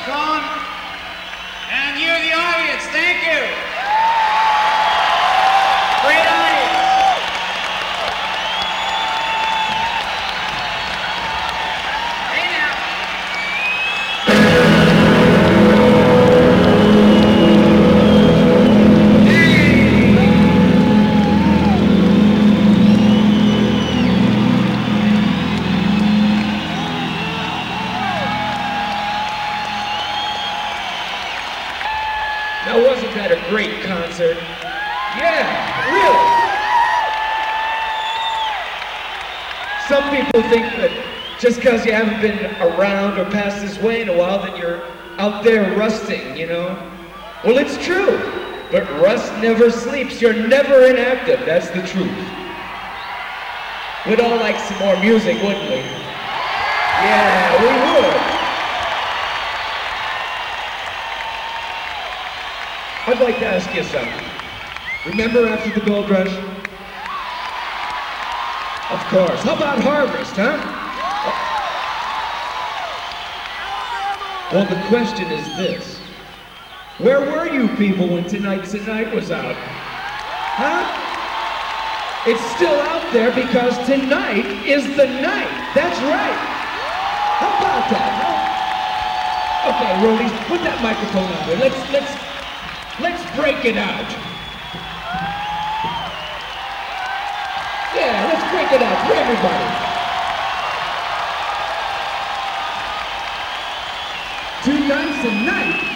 gone, and you, the audience, thank you. Great audience. Hey now. Now, wasn't that a great concert? Yeah, really. Some people think that just because you haven't been around or passed this way in a while that you're out there rusting, you know? Well, it's true, but rust never sleeps. You're never inactive, that's the truth. We'd all like some more music, wouldn't we? Yeah, we would. I'd like to ask you something. Remember after the gold rush? Of course. How about harvest, huh? Well, the question is this. Where were you people when Tonight's the Night was out? Huh? It's still out there because tonight is the night. That's right. How about that, huh? Okay, roadies, put that microphone on there. Let's break it out. Yeah, let's break it out for everybody. Tonight's the night.